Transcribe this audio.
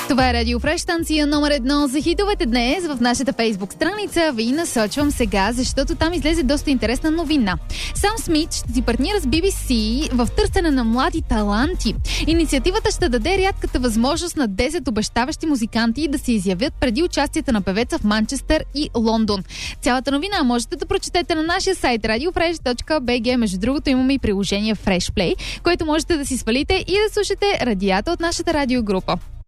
Това е Радио Фреш, станция номер 1 за хитовете днес. В нашата фейсбук страница ви насочвам сега, защото там излезе доста интересна новина. Сам Смит ще си партнира с BBC в търсене на млади таланти. Инициативата ще даде рядката възможност на 10 обещаващи музиканти да се изявят преди участието на певеца в Манчестър и Лондон. Цялата новина можете да прочетете на нашия сайт radiofresh.bg. Между другото имаме и приложение Fresh Play, което можете да си свалите и да слушате радията от нашата радиогрупа.